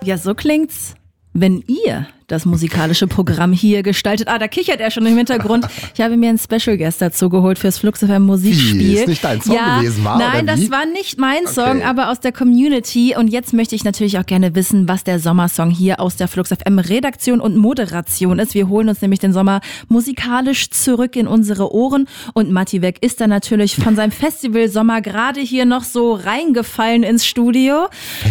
Ja, so klingt's, wenn ihr das musikalische Programm hier gestaltet. Da kichert er schon im Hintergrund. Ich habe mir einen Special Guest dazu geholt fürs Flux FM Musikspiel. Ist nicht dein Song gewesen, war? Nein, das war nicht mein Song, aber aus der Community. Und jetzt möchte ich natürlich auch gerne wissen, was der Sommersong hier aus der Flux FM Redaktion und Moderation ist. Wir holen uns nämlich den Sommer musikalisch zurück in unsere Ohren. Und Matti Weg ist da natürlich von seinem Festival Sommer gerade hier noch so reingefallen ins Studio.